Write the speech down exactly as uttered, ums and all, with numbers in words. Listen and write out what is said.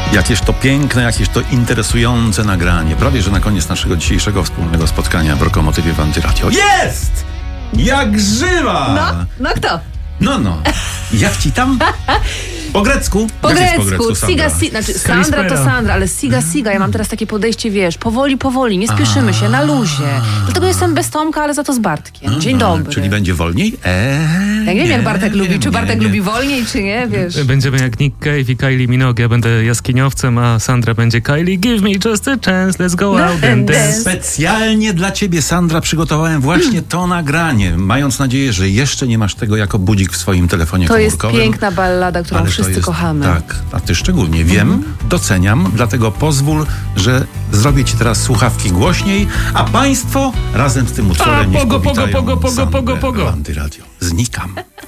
Jakież to piękne, jakież to interesujące nagranie. Prawie, że na koniec naszego dzisiejszego wspólnego spotkania w Rokomotywie w Antyradio. Jest! Jak żywa! No, no kto? No, no. Jak ci tam? Po grecku? Po Jak jest grecku, po grecku siga, si, znaczy Sandra to Sandra, ale siga, siga, ja mam teraz takie podejście, wiesz, powoli, powoli, nie spieszymy się, na luzie. Dlatego jestem bez Tomka, ale za to z Bartkiem. Dzień dobry. Czyli będzie wolniej? Eee, ja nie wiem, jak Bartek nie, lubi, nie, czy Bartek nie. lubi wolniej, czy nie, wiesz. Będziemy jak Nick Cave i Kylie Minogue, ja będę jaskiniowcem, a Sandra będzie Kylie, give me just a chance, let's go No out and and dance. dance. Specjalnie dla ciebie, Sandra, przygotowałem właśnie to nagranie, mając nadzieję, że jeszcze nie masz tego jako budzik w swoim telefonie To jest komórkowym. piękna ballada, którą Ale to wszyscy jest, kochamy. Tak, a ty szczególnie. Wiem, Mhm. doceniam, dlatego pozwól, że zrobię ci teraz słuchawki głośniej, a państwo razem z tym utworem A, niech pogo, pogo, powitają pogo, pogo, Sandrę pogo, pogo. w Antyradio. Znikam.